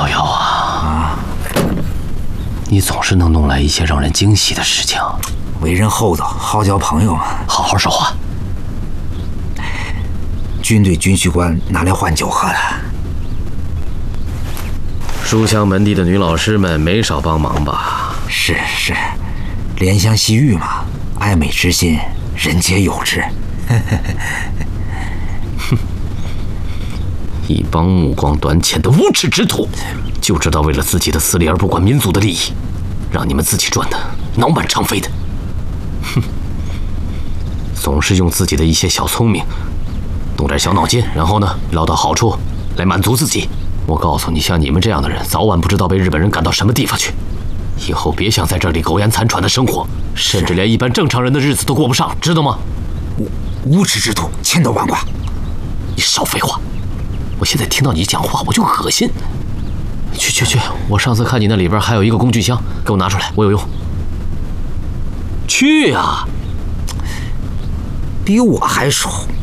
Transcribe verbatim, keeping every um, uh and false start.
瑶瑶啊，啊，你总是能弄来一些让人惊喜的事情。 为人厚道，好交朋友嘛。 好好说话。 军队军需官拿来换酒喝的。 书香门第的女老师们没少帮忙吧？ 是是，怜香惜玉嘛，爱美之心，人皆有之。 哼，一帮目光短浅的无耻之徒，就知道为了自己的私利而不管民族的利益，让你们自己赚的脑满肠肥的。哼，总是用自己的一些小聪明，动点小脑筋，然后呢，捞到好处来满足自己。我告诉你，像你们这样的人，早晚不知道被日本人赶到什么地方去。以后别想在这里苟延残喘的生活，甚至连一般正常人的日子都过不上，知道吗？ 无无耻之徒，千刀万剐！ 你少废话！我现在听到你讲话我就恶心。去去去，我上次看你那里边还有一个工具箱，给我拿出来，我有用。去呀！ 比我还熟。